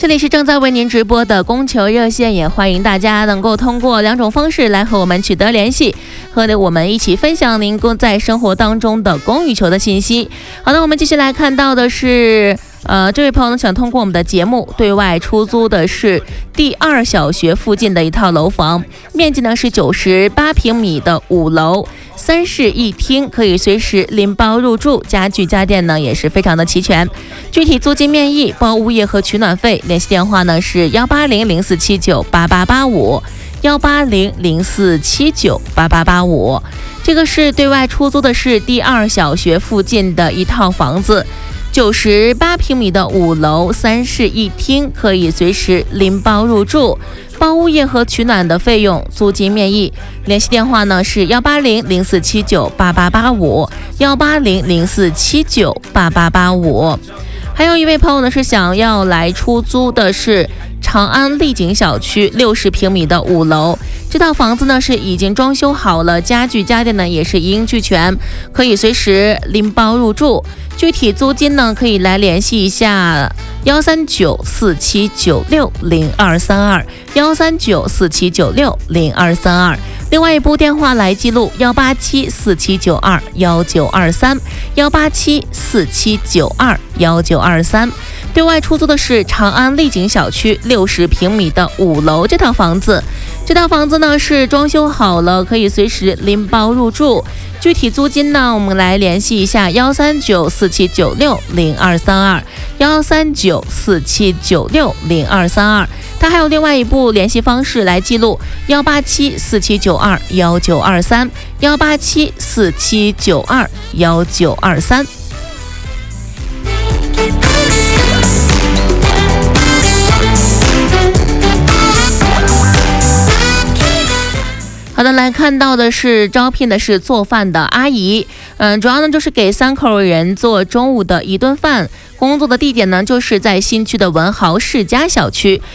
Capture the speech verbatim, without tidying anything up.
这里是正在为您直播的供求热线，也欢迎大家能够通过两种方式来和我们取得联系，和我们一起分享您在生活当中的供与求的信息。好的，我们继续来看到的是呃，这位朋友呢想通过我们的节目对外出租的是第二小学附近的一套楼房，面积呢是九十八平米的五楼，三室一厅，可以随时拎包入住，家具家电呢也是非常的齐全。具体租金面议、包物业和取暖费，联系电话呢是幺八零零四七九八八八五，幺八零零四七九八八八五。这个是对外出租的是第二小学附近的一套房子。九十八平米的五楼，三室一厅，可以随时拎包入住，包物业和取暖的费用，租金面议。联系电话呢是幺八零零四七九八八八五，幺八零零四七九八八八五。还有一位朋友呢是想要来出租的是长安丽景小区六十平米的五楼，这套房子呢是已经装修好了，家具家电呢也是一应俱全，可以随时拎包入住。具体租金呢可以来联系一下幺三九四七九六零二三二，幺三九四七九六零二三二。另外一部电话来记录幺八七四七九二幺九二三，幺八七四七九二幺九二三。对外出租的是长安丽景小区六十平米的五楼这套房子，这套房子呢是装修好了，可以随时拎包入住。具体租金呢，我们来联系一下幺三九四七九六零二三二，幺三九四七九六零二三二。它还有另外一部联系方式来记录幺八七四七九二幺九二三，幺八七四七九二幺九二三。好的，来看到的是招聘的是做饭的阿姨，嗯，主要呢就是给三口人做中午的一顿饭。工作的地点呢就是在新区的文豪世家小区，